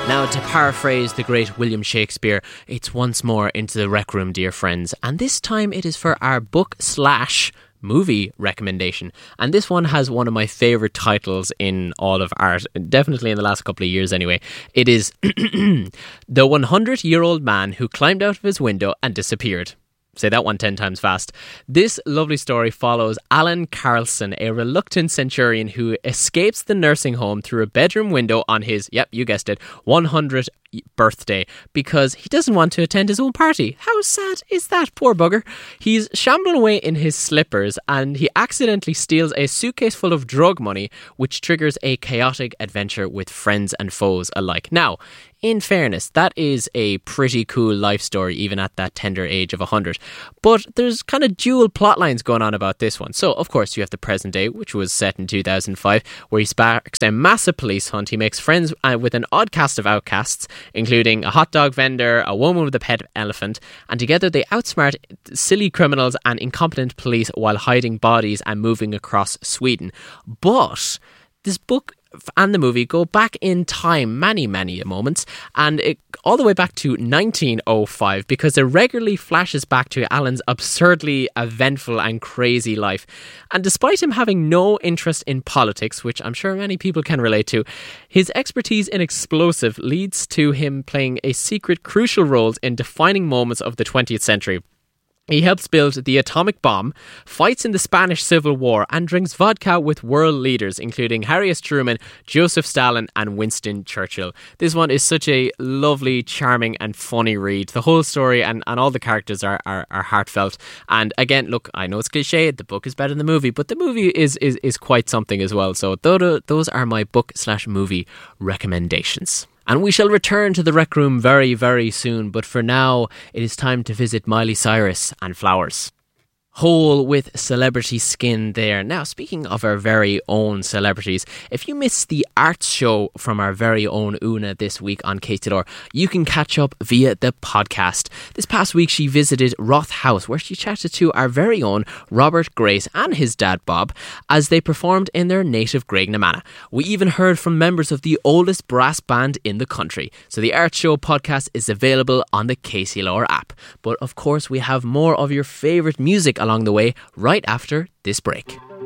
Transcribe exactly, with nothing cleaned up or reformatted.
Now, to paraphrase the great William Shakespeare, it's once more into the rec room, dear friends, and this time it is for our book slash movie recommendation. And this one has one of my favourite titles in all of art, definitely in the last couple of years anyway. It is The one hundred Year Old Man Who Climbed Out of His Window and Disappeared. Say that one ten times fast. This lovely story follows Alan Carlson, a reluctant centurion who escapes the nursing home through a bedroom window on his, yep, you guessed it, one hundredth birthday because he doesn't want to attend his own party. How sad is that, poor bugger? He's shambling away in his slippers and he accidentally steals a suitcase full of drug money, which triggers a chaotic adventure with friends and foes alike. Now, in fairness, that is a pretty cool life story even at that tender age of one hundred. But there's kind of dual plot lines going on about this one. So, of course, you have the present day, which was set in two thousand five, where he sparks a massive police hunt. He makes friends uh, with an odd cast of outcasts, including a hot dog vendor, a woman with a pet elephant, and together they outsmart silly criminals and incompetent police while hiding bodies and moving across Sweden. But this book and the movie go back in time many, many moments, and it all the way back to nineteen oh five, because it regularly flashes back to Alan's absurdly eventful and crazy life. And despite him having no interest in politics, which I'm sure many people can relate to, his expertise in explosive leads to him playing a secret crucial roles in defining moments of the twentieth century. He helps build the atomic bomb, fights in the Spanish Civil War, and drinks vodka with world leaders, including Harry S. Truman, Joseph Stalin, and Winston Churchill. This one is such a lovely, charming, and funny read. The whole story and, and all the characters are, are, are heartfelt. And again, look, I know it's cliche, the book is better than the movie, but the movie is, is, is quite something as well. So those are my book slash movie recommendations. And we shall return to the Rec Room very, very soon. But for now, it is time to visit Miley Cyrus and Flowers. Whole with celebrity skin there. Now, speaking of our very own celebrities, if you missed the arts show from our very own Una this week on K T L R, you can catch up via the podcast. This past week, she visited Roth House, where she chatted to our very own Robert Grace and his dad Bob as they performed in their native Graignamanagh. We even heard from members of the oldest brass band in the country. So the Arts Show podcast is available on the K C L R app. But of course, we have more of your favourite music along the way right after this break.